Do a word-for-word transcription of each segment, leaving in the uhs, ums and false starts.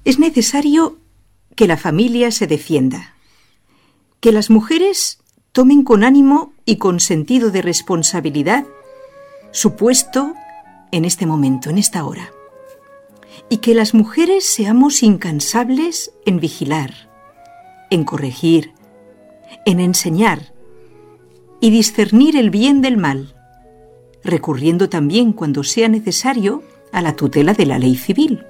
Es necesario que la familia se defienda, que las mujeres tomen con ánimo y con sentido de responsabilidad su puesto en este momento, en esta hora, y que las mujeres seamos incansables en vigilar, en corregir, en enseñar y discernir el bien del mal, recurriendo también, cuando sea necesario, a la tutela de la ley civil.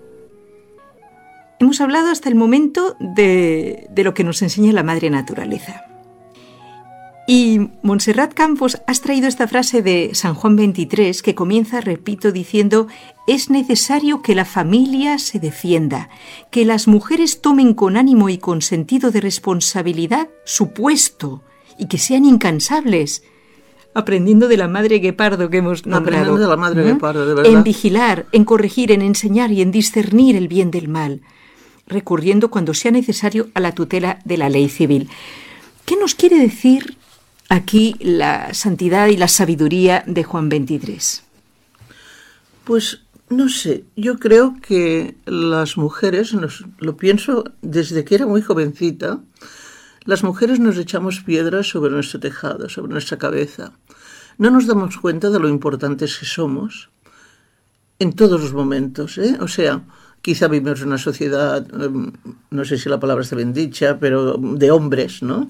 Hemos hablado hasta el momento de, de lo que nos enseña la madre naturaleza. Y Montserrat Campos, has traído esta frase de San Juan veintitrés que comienza, repito, diciendo: es necesario que la familia se defienda, que las mujeres tomen con ánimo y con sentido de responsabilidad su puesto y que sean incansables, aprendiendo de la madre Guepardo que hemos nombrado. Aprendiendo de la madre ¿eh? Guepardo, de verdad. En vigilar, en corregir, en enseñar y en discernir el bien del mal, recurriendo cuando sea necesario a la tutela de la ley civil. ¿Qué nos quiere decir aquí la santidad y la sabiduría de Juan veintitrés? Pues no sé, yo creo que las mujeres, nos, lo pienso desde que era muy jovencita, las mujeres nos echamos piedras sobre nuestro tejado, sobre nuestra cabeza. No nos damos cuenta de lo importantes que somos en todos los momentos, ¿eh? O sea, quizá vivimos en una sociedad, no sé si la palabra está bien dicha, pero de hombres, ¿no?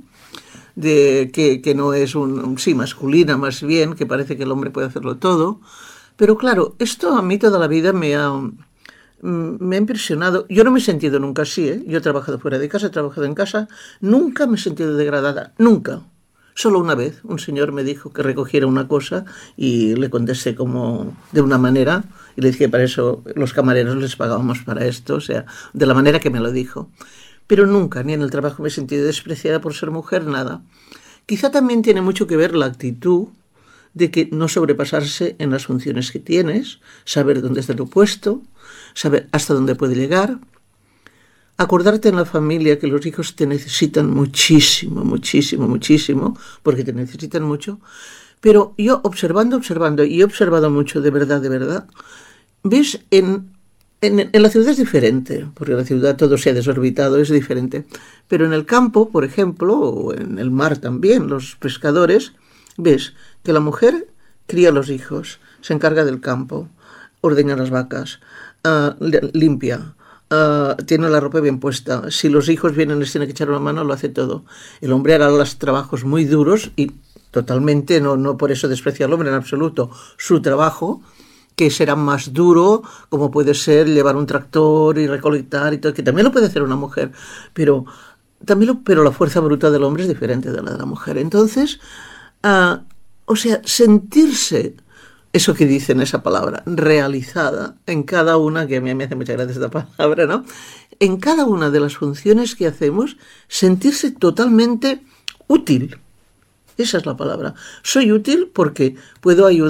De que, que no es un, sí, masculina más bien, que parece que el hombre puede hacerlo todo. Pero claro, esto a mí toda la vida me ha, me ha impresionado. Yo no me he sentido nunca así, ¿eh? Yo he trabajado fuera de casa, he trabajado en casa, nunca me he sentido degradada, nunca. Solo una vez un señor me dijo que recogiera una cosa y le contesté como de una manera y le dije, para eso los camareros les pagábamos para esto, o sea, de la manera que me lo dijo. Pero nunca, ni en el trabajo me he sentido despreciada por ser mujer, nada. Quizá también tiene mucho que ver la actitud de que no sobrepasarse en las funciones que tienes, saber dónde está tu puesto, saber hasta dónde puede llegar, acordarte en la familia que los hijos te necesitan muchísimo, muchísimo, muchísimo, porque te necesitan mucho. Pero yo observando, observando, y he observado mucho de verdad, de verdad, ves, en, en, en la ciudad es diferente, porque en la ciudad todo se ha desorbitado, es diferente. Pero en el campo, por ejemplo, o en el mar también, los pescadores, ves que la mujer cría a los hijos, se encarga del campo, ordeña las vacas, uh, limpia, Uh, tiene la ropa bien puesta. Si los hijos vienen, les tiene que echar una mano, lo hace todo. El hombre hará los trabajos muy duros y totalmente, no, no por eso desprecia al hombre en absoluto, su trabajo, que será más duro, como puede ser llevar un tractor y recolectar y todo, que también lo puede hacer una mujer, pero, también lo, pero la fuerza bruta del hombre es diferente de la de la mujer. Entonces, uh, o sea, sentirse, eso que dicen, esa palabra, realizada en cada una, que a mí me hace mucha gracia esta palabra, ¿no? En cada una de las funciones que hacemos, sentirse totalmente útil. Esa es la palabra. Soy útil porque puedo ayudar